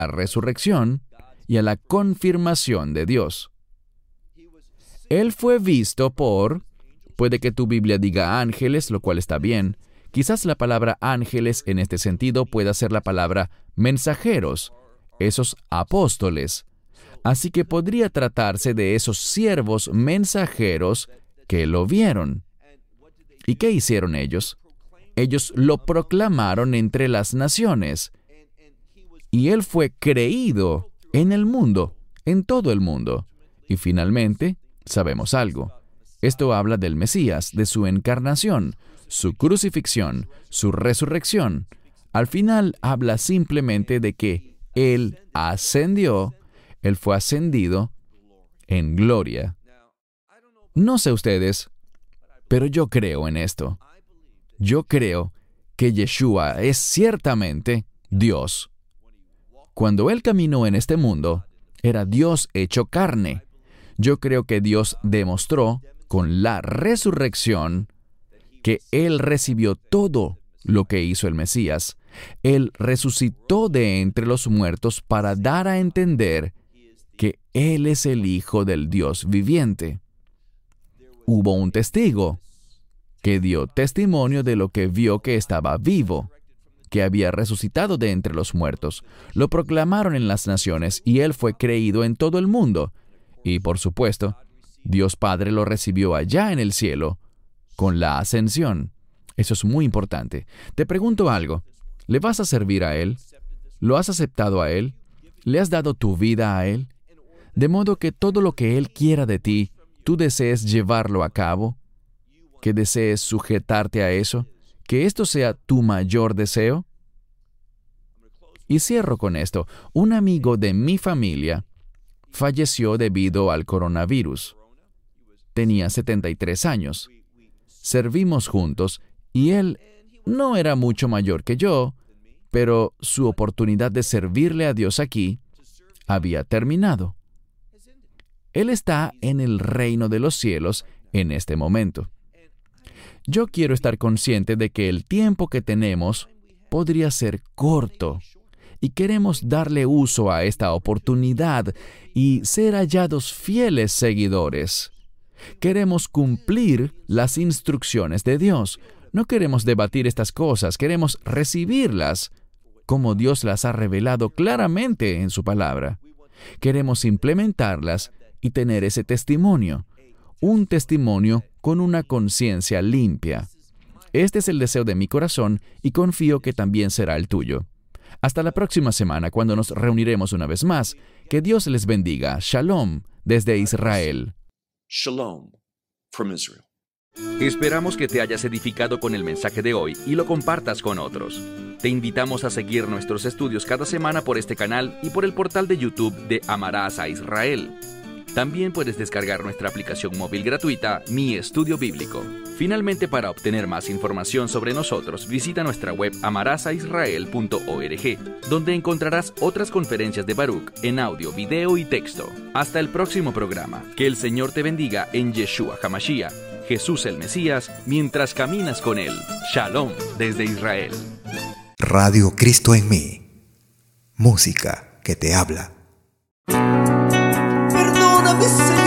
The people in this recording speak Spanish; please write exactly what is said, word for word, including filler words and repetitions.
la resurrección y a la confirmación de Dios. Él fue visto por, puede que tu Biblia diga ángeles, lo cual está bien. Quizás la palabra ángeles en este sentido pueda ser la palabra mensajeros, esos apóstoles. Así que podría tratarse de esos siervos mensajeros que lo vieron. ¿Y qué hicieron ellos? Ellos lo proclamaron entre las naciones. Y Él fue creído en el mundo, en todo el mundo. Y finalmente, sabemos algo. Esto habla del Mesías, de su encarnación, su crucifixión, su resurrección. Al final habla simplemente de que Él ascendió, Él fue ascendido en gloria. No sé ustedes, pero yo creo en esto. Yo creo que Yeshua es ciertamente Dios. Cuando Él caminó en este mundo, era Dios hecho carne. Yo creo que Dios demostró con la resurrección que Él recibió todo lo que hizo el Mesías. Él resucitó de entre los muertos para dar a entender que Él es el Hijo del Dios viviente. Hubo un testigo que dio testimonio de lo que vio que estaba vivo, que había resucitado de entre los muertos. Lo proclamaron en las naciones y Él fue creído en todo el mundo. Y, por supuesto, Dios Padre lo recibió allá en el cielo, con la ascensión. Eso es muy importante. Te pregunto algo. ¿Le vas a servir a Él? ¿Lo has aceptado a Él? ¿Le has dado tu vida a Él? De modo que todo lo que Él quiera de ti, tú desees llevarlo a cabo, que desees sujetarte a eso, que esto sea tu mayor deseo. Y cierro con esto. Un amigo de mi familia falleció debido al coronavirus. Tenía setenta y tres años. Servimos juntos y él no era mucho mayor que yo, pero su oportunidad de servirle a Dios aquí había terminado. Él está en el reino de los cielos en este momento. Yo quiero estar consciente de que el tiempo que tenemos podría ser corto y queremos darle uso a esta oportunidad y ser hallados fieles seguidores. Queremos cumplir las instrucciones de Dios. No queremos debatir estas cosas, queremos recibirlas como Dios las ha revelado claramente en su palabra. Queremos implementarlas y tener ese testimonio, un testimonio con una conciencia limpia. Este es el deseo de mi corazón y confío que también será el tuyo. Hasta la próxima semana, cuando nos reuniremos una vez más. Que Dios les bendiga. Shalom desde Israel. Shalom from Israel. Esperamos que te hayas edificado con el mensaje de hoy y lo compartas con otros. Te invitamos a seguir nuestros estudios cada semana por este canal y por el portal de YouTube de Amarás a Israel. También puedes descargar nuestra aplicación móvil gratuita, Mi Estudio Bíblico. Finalmente, para obtener más información sobre nosotros, visita nuestra web amarás a israel punto org, donde encontrarás otras conferencias de Baruch en audio, video y texto. Hasta el próximo programa. Que el Señor te bendiga en Yeshua HaMashiach, Jesús el Mesías, mientras caminas con Él. Shalom desde Israel. Radio Cristo en mí. Música que te habla. Perdóname, Señor.